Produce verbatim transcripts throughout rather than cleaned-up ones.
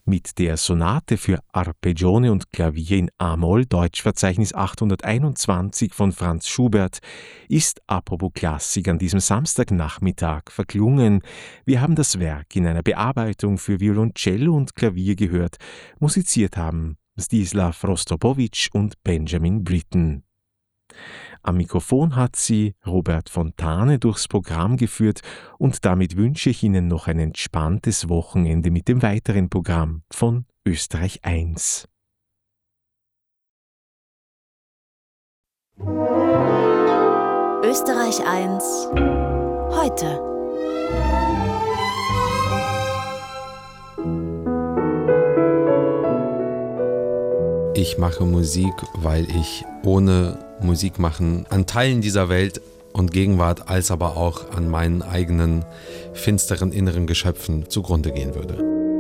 Mit der Sonate für Arpeggione und Klavier in A-Moll, Deutschverzeichnis achthunderteinundzwanzig von Franz Schubert, ist Apropos Klassik an diesem Samstagnachmittag verklungen. Wir haben das Werk in einer Bearbeitung für Violoncello und Klavier gehört. Musiziert haben Zdzislaw Rostropowitsch und Benjamin Britten. Am Mikrofon hat sie Robert Fontane durchs Programm geführt und damit wünsche ich Ihnen noch ein entspanntes Wochenende mit dem weiteren Programm von Österreich eins. Österreich eins heute. Ich mache Musik, weil ich ohne Musik machen an Teilen dieser Welt und Gegenwart als aber auch an meinen eigenen finsteren inneren Geschöpfen zugrunde gehen würde.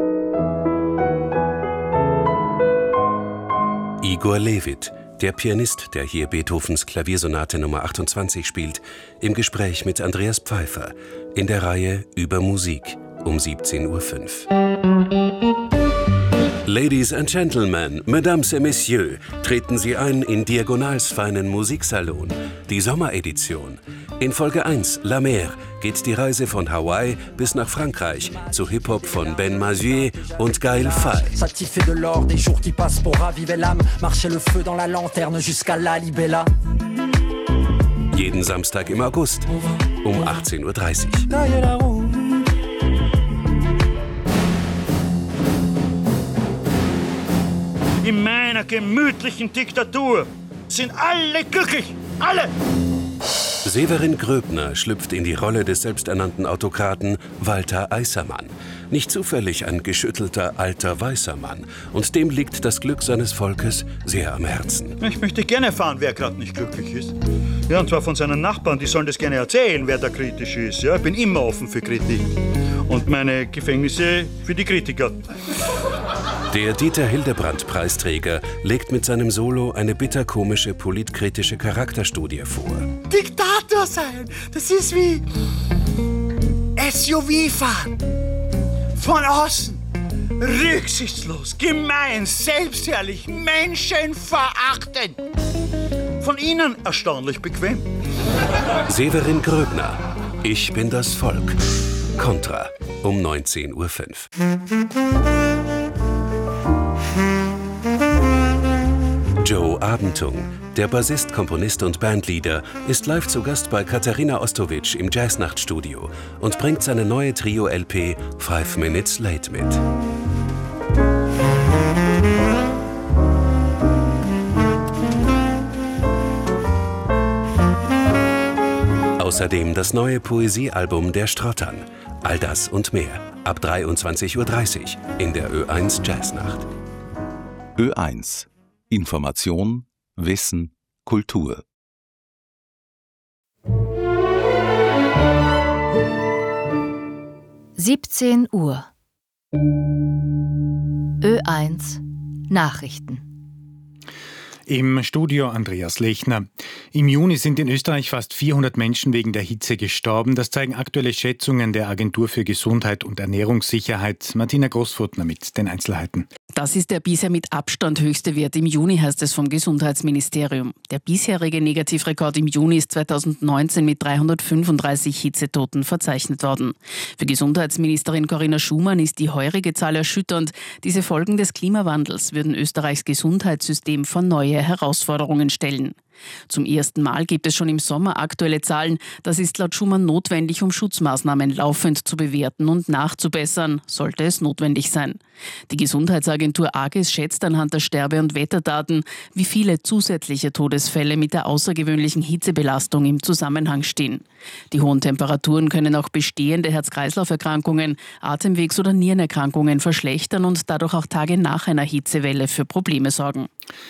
Igor Levit, der Pianist, der hier Beethovens Klaviersonate Nummer achtundzwanzig spielt, im Gespräch mit Andreas Pfeiffer in der Reihe Über Musik um siebzehn Uhr fünf. Ladies and Gentlemen, Mesdames et Messieurs, treten Sie ein in Diagonals feinen Musiksalon, die Sommeredition. In Folge eins, La Mer, geht die Reise von Hawaii bis nach Frankreich zu Hip-Hop von Ben Mazué und Gaël Faye. Satisfait de l'or, des jours qui passent pour raviver l'âme, marcher le feu dans la lanterne jusqu'à la Libella. Jeden Samstag im August um achtzehn Uhr dreißig. In meiner gemütlichen Diktatur sind alle glücklich, alle! Severin Gröbner schlüpft in die Rolle des selbsternannten Autokraten Walter Eissermann. Nicht zufällig ein geschüttelter, alter, weißer Mann. Und dem liegt das Glück seines Volkes sehr am Herzen. Ich möchte gerne erfahren, wer gerade nicht glücklich ist. Ja, und zwar von seinen Nachbarn, die sollen das gerne erzählen, wer da kritisch ist. Ja, ich bin immer offen für Kritik. Und meine Gefängnisse für die Kritiker. Der Dieter-Hildebrandt-Preisträger legt mit seinem Solo eine bitterkomische politkritische Charakterstudie vor. Diktator sein, das ist wie S U V fahren. Von außen, rücksichtslos, gemein, selbstherrlich, menschenverachtend. Von innen erstaunlich bequem. Severin Gröbner, Ich bin das Volk. Contra um neunzehn Uhr fünf. Joe Abentung, der Bassist, Komponist und Bandleader, ist live zu Gast bei Katharina Ostowitsch im Jazznachtstudio und bringt seine neue Trio-L P Five Minutes Late mit. Außerdem das neue Poesiealbum Der Strottern. All das und mehr ab dreiundzwanzig Uhr dreißig in der Ö eins Jazznacht. Ö eins. Information, Wissen, Kultur. siebzehn Uhr. Ö eins Nachrichten. Im Studio Andreas Lechner. Im Juni sind in Österreich fast vierhundert Menschen wegen der Hitze gestorben. Das zeigen aktuelle Schätzungen der Agentur für Gesundheit und Ernährungssicherheit. Martina Großfurtner mit den Einzelheiten. Das ist der bisher mit Abstand höchste Wert im Juni, heißt es vom Gesundheitsministerium. Der bisherige Negativrekord im Juni ist zweitausendneunzehn mit dreihundertfünfunddreißig Hitzetoten verzeichnet worden. Für Gesundheitsministerin Corinna Schumann ist die heurige Zahl erschütternd. Diese Folgen des Klimawandels würden Österreichs Gesundheitssystem vor neue Herausforderungen stellen. Zum ersten Mal gibt es schon im Sommer aktuelle Zahlen. Das ist laut Schumann notwendig, um Schutzmaßnahmen laufend zu bewerten und nachzubessern, sollte es notwendig sein. Die Gesundheitsagentur AGES schätzt anhand der Sterbe- und Wetterdaten, wie viele zusätzliche Todesfälle mit der außergewöhnlichen Hitzebelastung im Zusammenhang stehen. Die hohen Temperaturen können auch bestehende Herz-Kreislauf-Erkrankungen, Atemwegs- oder Nierenerkrankungen verschlechtern und dadurch auch Tage nach einer Hitzewelle für Probleme sorgen.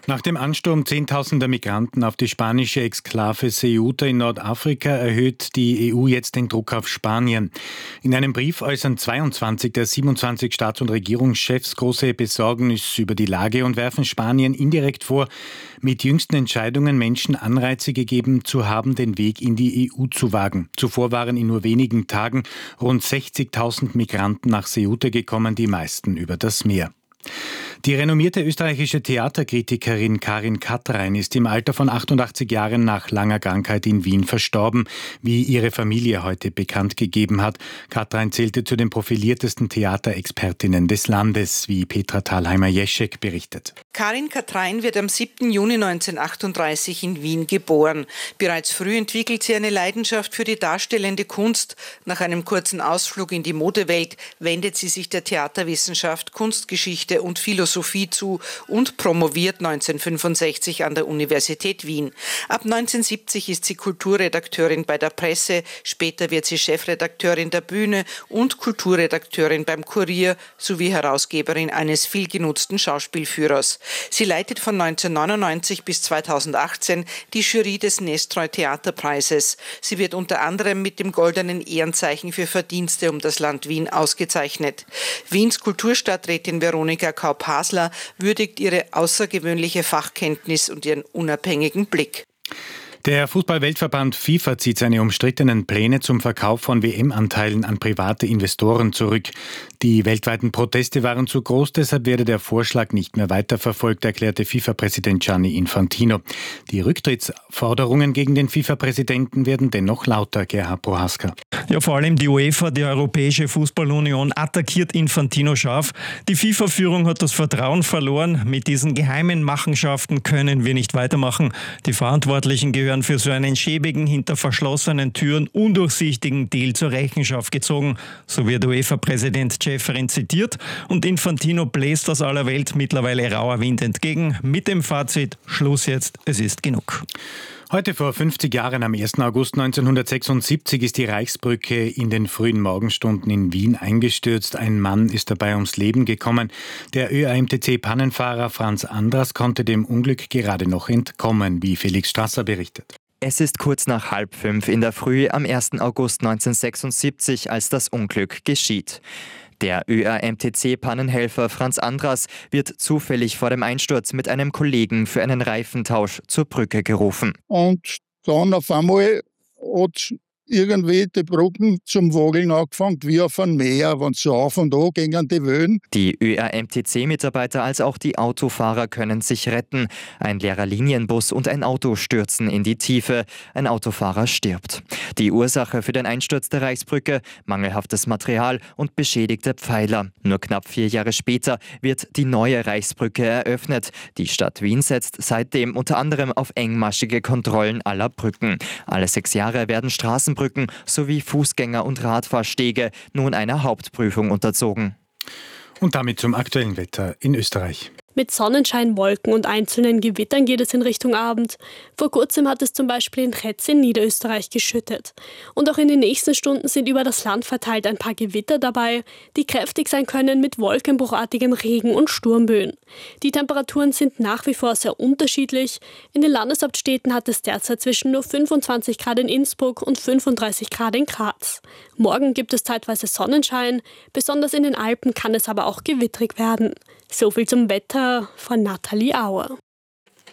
Nach dem Ansturm zehntausender Migranten auf die spanische Exklave Ceuta in Nordafrika erhöht die E U jetzt den Druck auf Spanien. In einem Brief äußern zweiundzwanzig der siebenundzwanzig Staats- und Regierungschefs große Besorgnis über die Lage und werfen Spanien indirekt vor, mit jüngsten Entscheidungen Menschen Anreize gegeben zu haben, den Weg in die E U zu wagen. Zuvor waren in nur wenigen Tagen rund sechzigtausend Migranten nach Ceuta gekommen, die meisten über das Meer. Die renommierte österreichische Theaterkritikerin Karin Katrein ist im Alter von achtundachtzig Jahren nach langer Krankheit in Wien verstorben, wie ihre Familie heute bekannt gegeben hat. Katrein zählte zu den profiliertesten Theaterexpertinnen des Landes, wie Petra Thalheimer-Jeschek berichtet. Karin Katrein wird am siebten Juni neunzehnhundertachtunddreißig in Wien geboren. Bereits früh entwickelt sie eine Leidenschaft für die darstellende Kunst. Nach einem kurzen Ausflug in die Modewelt wendet sie sich der Theaterwissenschaft, Kunstgeschichte und Philosophie zu und promoviert neunzehnhundertfünfundsechzig an der Universität Wien. Ab neunzehnhundertsiebzig ist sie Kulturredakteurin bei der Presse, später wird sie Chefredakteurin der Bühne und Kulturredakteurin beim Kurier sowie Herausgeberin eines vielgenutzten Schauspielführers. Sie leitet von neunzehnhundertneunundneunzig bis zweitausendachtzehn die Jury des Nestroy Theaterpreises. Sie wird unter anderem mit dem Goldenen Ehrenzeichen für Verdienste um das Land Wien ausgezeichnet. Wiens Kulturstadträtin Veronika Kaup-Hasler würdigt ihre außergewöhnliche Fachkenntnis und ihren unabhängigen Blick. Der Fußball-Weltverband FIFA zieht seine umstrittenen Pläne zum Verkauf von W M-Anteilen an private Investoren zurück. Die weltweiten Proteste waren zu groß, deshalb werde der Vorschlag nicht mehr weiterverfolgt, erklärte FIFA-Präsident Gianni Infantino. Die Rücktrittsforderungen gegen den FIFA-Präsidenten werden dennoch lauter, Gerhard Prohaska. Ja, vor allem die UEFA, die Europäische Fußballunion, attackiert Infantino scharf. Die FIFA-Führung hat das Vertrauen verloren. Mit diesen geheimen Machenschaften können wir nicht weitermachen. Die Verantwortlichen gehören für so einen schäbigen, hinter verschlossenen Türen undurchsichtigen Deal zur Rechenschaft gezogen. So wird UEFA-Präsident Ceferin zitiert und Infantino bläst aus aller Welt mittlerweile rauer Wind entgegen. Mit dem Fazit: Schluss jetzt, es ist genug. Heute vor fünfzig Jahren, am ersten August neunzehnhundertsechsundsiebzig, ist die Reichsbrücke in den frühen Morgenstunden in Wien eingestürzt. Ein Mann ist dabei ums Leben gekommen. Der Ö A M T C-Pannenfahrer Franz Andras konnte dem Unglück gerade noch entkommen, wie Felix Strasser berichtet. Es ist kurz nach halb fünf in der Früh am ersten August neunzehnhundertsechsundsiebzig, als das Unglück geschieht. Der Ö A M T C-Pannenhelfer Franz Andras wird zufällig vor dem Einsturz mit einem Kollegen für einen Reifentausch zur Brücke gerufen. Und dann auf einmal hat irgendwie die Brücken zum Wogeln angefangen, wie auf einem Meer, wenn so auf und an gingen die Wellen. Die Ö A M T C-Mitarbeiter als auch die Autofahrer können sich retten. Ein leerer Linienbus und ein Auto stürzen in die Tiefe. Ein Autofahrer stirbt. Die Ursache für den Einsturz der Reichsbrücke: mangelhaftes Material und beschädigte Pfeiler. Nur knapp vier Jahre später wird die neue Reichsbrücke eröffnet. Die Stadt Wien setzt seitdem unter anderem auf engmaschige Kontrollen aller Brücken. Alle sechs Jahre werden Straßenbrücken sowie Fußgänger- und Radfahrstege nun einer Hauptprüfung unterzogen. Und damit zum aktuellen Wetter in Österreich. Mit Sonnenschein, Wolken und einzelnen Gewittern geht es in Richtung Abend. Vor kurzem hat es zum Beispiel in Retz in Niederösterreich geschüttet. Und auch in den nächsten Stunden sind über das Land verteilt ein paar Gewitter dabei, die kräftig sein können mit wolkenbruchartigem Regen und Sturmböen. Die Temperaturen sind nach wie vor sehr unterschiedlich. In den Landeshauptstädten hat es derzeit zwischen nur fünfundzwanzig Grad in Innsbruck und fünfunddreißig Grad in Graz. Morgen gibt es zeitweise Sonnenschein, besonders in den Alpen kann es aber auch gewittrig werden. So viel zum Wetter von Nathalie Auer.